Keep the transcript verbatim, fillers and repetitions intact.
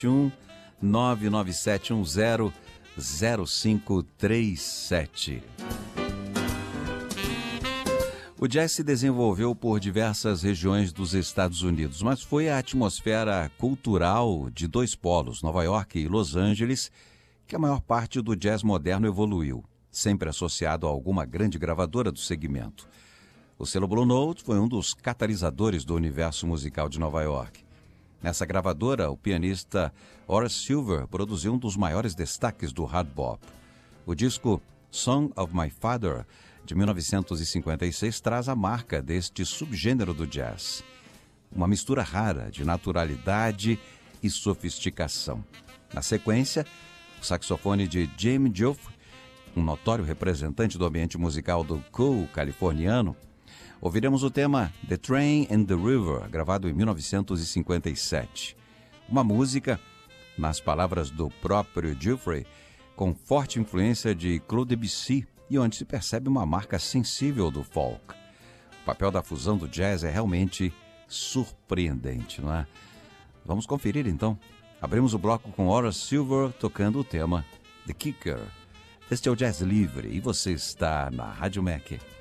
um nove nove sete um zero zero cinco três sete. O jazz se desenvolveu por diversas regiões dos Estados Unidos, mas foi a atmosfera cultural de dois polos, Nova York e Los Angeles, que a maior parte do jazz moderno evoluiu, sempre associado a alguma grande gravadora do segmento. O selo Blue Note foi um dos catalisadores do universo musical de Nova York. Nessa gravadora, o pianista Horace Silver produziu um dos maiores destaques do hard bop. O disco Song of My Father, de mil novecentos e cinquenta e seis, traz a marca deste subgênero do jazz. Uma mistura rara de naturalidade e sofisticação. Na sequência, o saxofone de Jamie Joffrey, um notório representante do ambiente musical do cool californiano, ouviremos o tema The Train and the River, gravado em mil novecentos e cinquenta e sete. Uma música, nas palavras do próprio Joffrey, com forte influência de Claude Debussy, e onde se percebe uma marca sensível do folk. O papel da fusão do jazz é realmente surpreendente, não é? Vamos conferir então. Abrimos o bloco com Horace Silver tocando o tema The Kicker. Este é o Jazz Livre e você está na Rádio Mac.